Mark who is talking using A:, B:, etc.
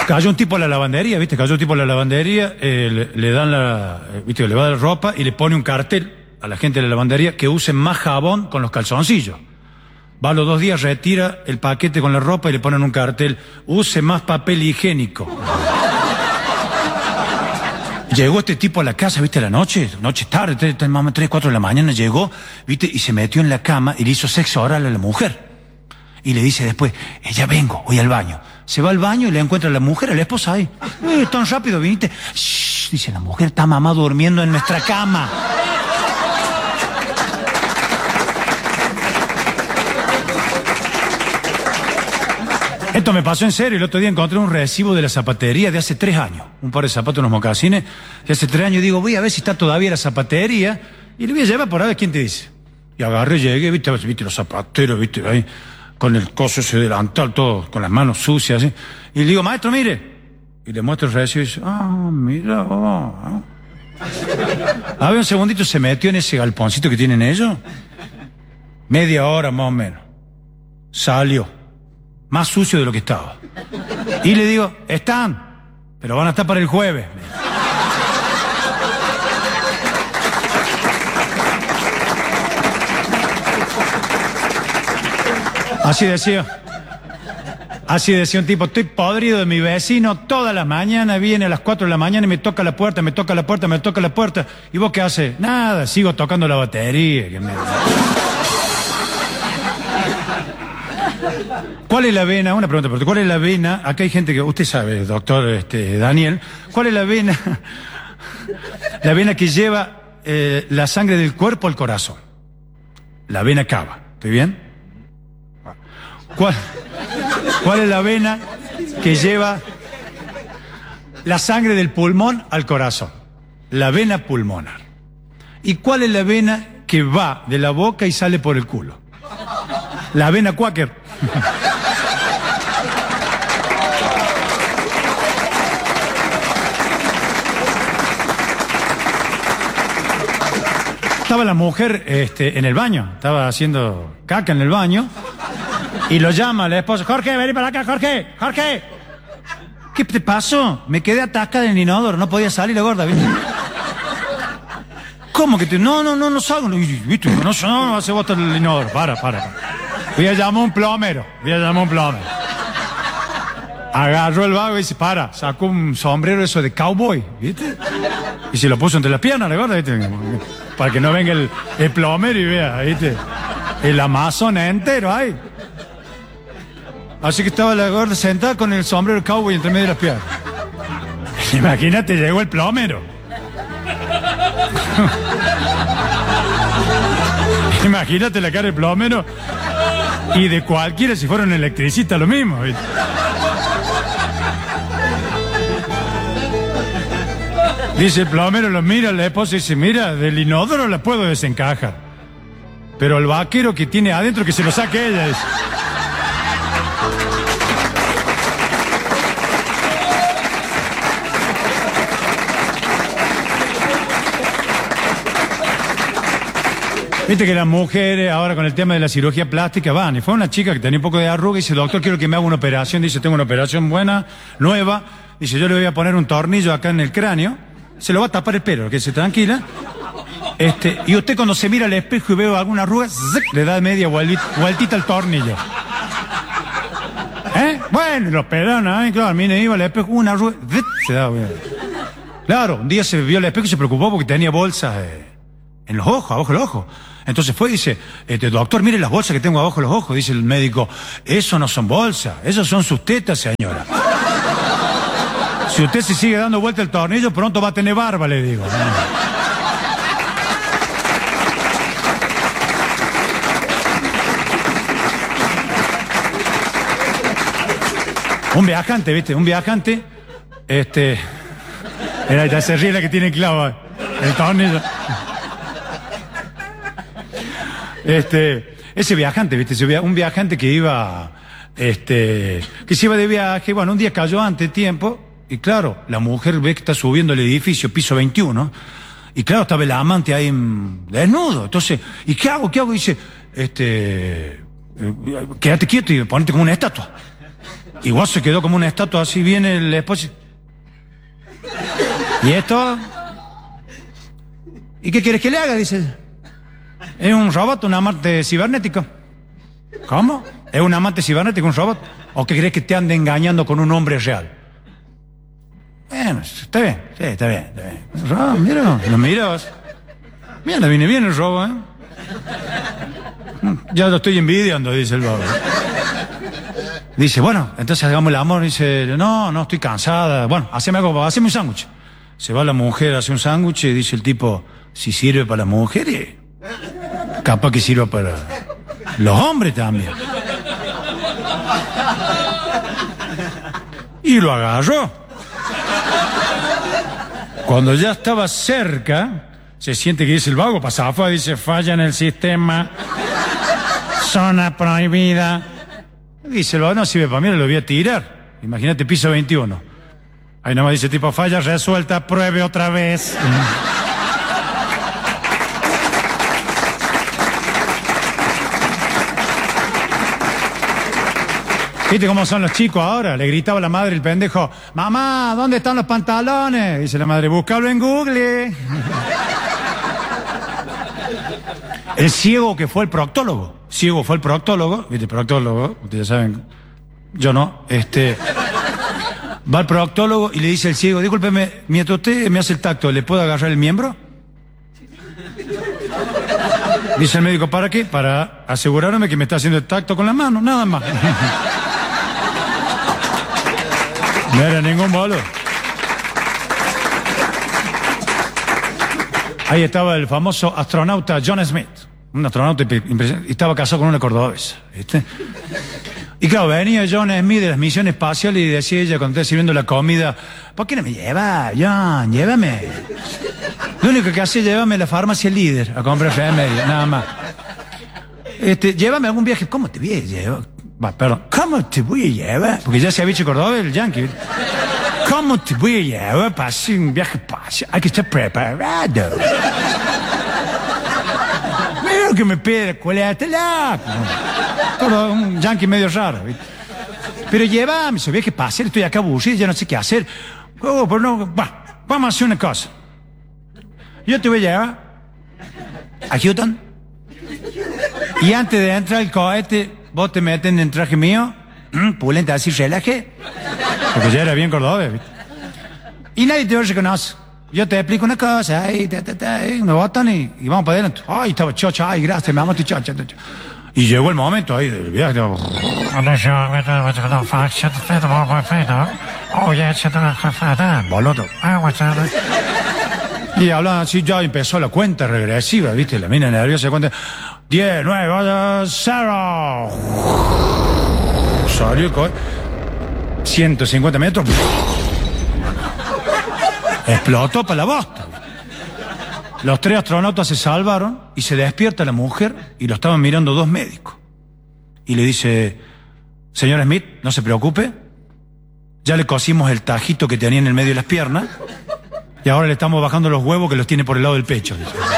A: Cayó un tipo a la lavandería, ¿viste? Cayó un tipo a la lavandería, le dan ¿viste? Le va a dar ropa y le pone un cartel a la gente de la lavandería que usen más jabón con los calzoncillos. Va a los 2 días, retira el paquete con la ropa y le ponen un cartel: use más papel higiénico. Llegó este tipo a la casa, ¿viste? A la noche tarde, más o menos 3, 4 de la mañana, llegó, ¿viste? Y se metió en la cama y le hizo sexo oral a la mujer. Y le dice después: ya vengo, voy al baño. Se va al baño y le encuentra a la mujer, a la esposa ahí. Tan rápido viniste. Shh, dice: la mujer está mamá durmiendo en nuestra cama. Esto me pasó en serio. El otro día encontré un recibo de la zapatería de hace 3 años. Un par de zapatos, unos mocasines, de hace 3 años. Digo, voy a ver si está todavía la zapatería. Y le voy a llevar por a ver quién te dice. Y agarré, llegué, viste los zapateros, viste, ahí, con el coso ese delantal, todo, con las manos sucias, así. Y le digo: maestro, mire. Y le muestro el recibo y dice: mira, A ver, un segundito, se metió en ese galponcito que tienen ellos. Media hora más o menos. Salió. Más sucio de lo que estaba. Y le digo: están, pero van a estar para el jueves. Así decía un tipo: estoy podrido de mi vecino, todas las mañanas viene a las 4 de la mañana y me toca la puerta. ¿Y vos qué haces? Nada, sigo tocando la batería. ¿Cuál es la vena? Una pregunta, pero ¿cuál es la vena? Acá hay gente que, usted sabe, doctor Daniel, ¿cuál es la vena? La vena que lleva la sangre del cuerpo al corazón. La vena cava, ¿estoy bien? ¿Cuál es la vena que lleva la sangre del pulmón al corazón? La vena pulmonar. ¿Y cuál es la vena que va de la boca y sale por el culo? La vena Quaker. Estaba la mujer en el baño, estaba haciendo caca en el baño, y lo llama la esposa: Jorge, vení para acá, Jorge. ¿Qué te pasó? Me quedé atascada en el inodoro, no podía salir la gorda, ¿viste? ¿Cómo que te...? No salgo, ¿viste? No hace botar el inodoro, para. Voy a llamar a un plomero. Agarró el vago y dice: para, sacó un sombrero eso de cowboy, ¿viste? Y se lo puso entre las piernas, la gorda, ¿viste? Para que no venga el plomero y vea, ¿viste? El Amazon entero ahí. Así que estaba la gorda sentada con el sombrero cowboy entre medio de las piernas. Imagínate, llegó el plomero. Imagínate la cara del plomero. Y de cualquiera, si fuera un electricista, lo mismo, ¿viste? Dice el plomero, lo mira la esposa y dice: mira, del inodoro la puedo desencajar, pero el vaquero que tiene adentro, que se lo saque ella. Dice. Viste que las mujeres ahora con el tema de la cirugía plástica van, y fue una chica que tenía un poco de arruga y dice: doctor, quiero que me haga una operación. Dice: tengo una operación buena, nueva. Dice: yo le voy a poner un tornillo acá en el cráneo, se lo va a tapar el pelo, que se tranquila. Y usted cuando se mira al espejo y ve alguna arruga, le da media vueltita al tornillo. Bueno, lo operaron, claro, mire, iba al espejo, una arruga, se da, claro, un día se vio al espejo y se preocupó porque tenía bolsas en los ojos, abajo de los ojos. Entonces fue y dice: doctor, mire las bolsas que tengo abajo de los ojos. Dice el médico: eso no son bolsas, esas son sus tetas, señora. Si usted se sigue dando vuelta el tornillo, pronto va a tener barba, le digo. Un viajante, ¿viste? Mira, ya se ríe la que tiene clavo el tornillo. Ese viajante, ¿viste? Un viajante que iba, que se iba de viaje, bueno, un día cayó antes de tiempo, y claro, la mujer ve que está subiendo el edificio, piso 21, y claro, estaba el amante ahí desnudo. Entonces, ¿y qué hago? Dice: quédate quieto y ponete como una estatua. Igual se quedó como una estatua, así viene el esposo. ¿Y esto? ¿Y qué quieres que le haga? Dice. Es un robot, un amante cibernético. ¿Cómo? ¿Es un amante cibernético, un robot? ¿O qué crees que te ande engañando con un hombre real? Bueno, está bien, sí, está bien, está bien. Mira, lo miras. Mira, le viene bien el robo, ¿eh? Ya lo estoy envidiando, dice el babo. Dice, bueno, entonces hagamos el amor. Dice, no, estoy cansada. Bueno, haceme un sándwich. Se va la mujer, hace un sándwich y dice el tipo, si sirve para las mujeres, capaz que sirva para los hombres también. Y lo agarró. Cuando ya estaba cerca, se siente que dice el vago, pasa afuera, dice, falla en el sistema, zona prohibida. Dice el vago, no sirve para mí, lo voy a tirar. Imagínate, piso 21. Ahí nomás dice, tipo, falla resuelta, pruebe otra vez. ¿Viste cómo son los chicos ahora? Le gritaba la madre el pendejo, mamá, ¿dónde están los pantalones? Dice la madre, búscalo en Google. El ciego que fue el proctólogo. Ciego fue el proctólogo. ¿Viste? Proctólogo, ustedes saben. Yo no. Va al proctólogo y le dice al ciego, discúlpeme, mientras usted me hace el tacto, ¿le puedo agarrar el miembro? Dice el médico, ¿para qué? Para asegurarme que me está haciendo el tacto con la mano, nada más. No era ningún bolo. Ahí estaba el famoso astronauta John Smith, un astronauta impresionante, y estaba casado con una cordobesa, ¿viste? Y claro, venía John Smith de las misiones espaciales y decía ella cuando estaba sirviendo la comida, ¿por qué no me lleva, John? Llévame. Lo único que hacía es llévame a la farmacia Líder a comprar remedio, nada más. Llévame a algún viaje. ¿Cómo te voy a llevar? Perdón, ¿cómo te voy a llevar? Porque ya se había hecho Córdoba el yankee. ¿Cómo te voy a llevar para hacer un viaje espacial? Hay que estar preparado. Mira lo que me pide, ¿cuál es este loco? Un yankee medio raro, ¿viste? Pero llévame, ese viaje espacial, estoy acá aburrido, ya no sé qué hacer. Pero no, vamos a hacer una cosa. Yo te voy a llevar a Houston y antes de entrar al cohete, vos te metes en el traje mío, pulenta así, relaje, porque ya era bien cordobés, ¿viste? Y nadie te reconoce. Yo te explico una cosa, me botan y vamos para adelante. Ay, estaba chocha, ay, gracias, me amo tu chocha. Y llegó el momento ahí del viaje. Boludo. Y hablan así, ya empezó la cuenta regresiva, ¿viste? La mina nerviosa cuenta 10, 9, 8, 0. Salió con 150 metros. Explotó para la bosta. Los 3 astronautas se salvaron y se despierta la mujer y lo estaban mirando 2 médicos. Y le dice, señor Smith, no se preocupe, ya le cosimos el tajito que tenía en el medio de las piernas y ahora le estamos bajando los huevos que los tiene por el lado del pecho. Dice.